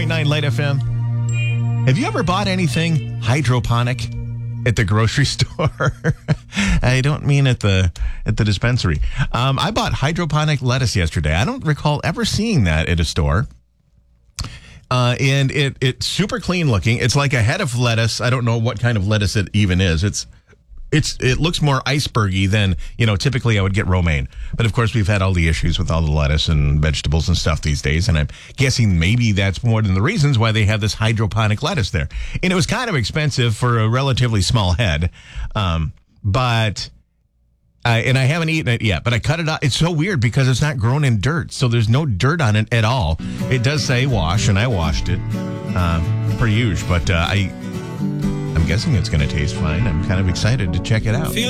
9 Light FM. Have you ever bought anything hydroponic at the grocery store? I don't mean at the dispensary. I bought hydroponic lettuce yesterday. I don't recall ever seeing that at a store. And it's super clean looking. It's like a head of lettuce. I don't know what kind of lettuce it even is. It looks more icebergy than, typically I would get romaine. But of course, we've had all the issues with all the lettuce and vegetables and stuff these days. And I'm guessing maybe that's more than the reasons why they have this hydroponic lettuce there. And it was kind of expensive for a relatively small head. And I haven't eaten it yet, but I cut it out. It's so weird because it's not grown in dirt. So there's no dirt on it at all. It does say wash, and I washed it per usual. But I'm guessing it's going to taste fine. I'm kind of excited to check it out.